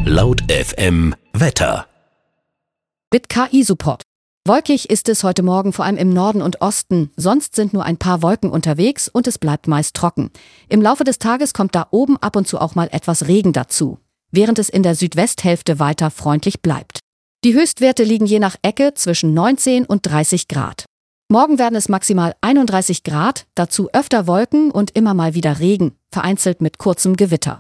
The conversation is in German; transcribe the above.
Laut FM Wetter. Mit KI-Support. Wolkig ist es heute Morgen vor allem im Norden und Osten. Sonst sind nur ein paar Wolken unterwegs und es bleibt meist trocken. Im Laufe des Tages kommt da oben ab und zu auch mal etwas Regen dazu, während es in der Südwesthälfte weiter freundlich bleibt. Die Höchstwerte liegen je nach Ecke zwischen 19 und 30 Grad. Morgen werden es maximal 31 Grad, dazu öfter Wolken und immer mal wieder Regen, vereinzelt mit kurzem Gewitter.